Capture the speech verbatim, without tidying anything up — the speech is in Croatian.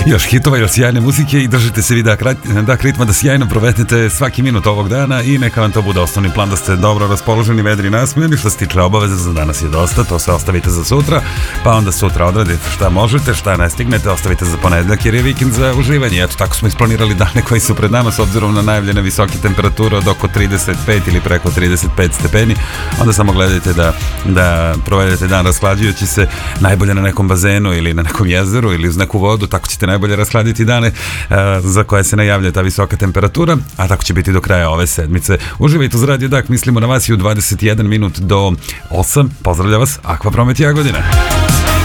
još hitova, još sjajne muzike i držite se vi da, da ritma da sjajno provedete svaki minut ovog dana i neka vam to bude osnovni plan da ste dobro raspoloženi, vedri, nasmijeni. Što se tiče obaveza za danas je dosta, to se ostavite za sutra, pa onda sutra odradite šta možete, šta ne stignete, ostavite za ponedjeljak jer je vikend za uživanje. Eto, tako smo isplanirali dane koji su pred nama s obzirom na najavljene visoke temperature od oko trideset pet ili preko trideset pet stepeni. Onda samo gledajte da, da provedete dan rasklađujući se, najbolje na nekom bazenu ili na nekom jezeru ili uz neku vodu, tako ćete najbolje rashladiti dane uh, za koje se najavlja ta visoka temperatura, a tako će biti do kraja ove sedmice. Uživajte uz Radio Dak, mislimo na vas i u dvadeset jedan minut do osam. Pozdravlja vas Akvapromet Jagodina.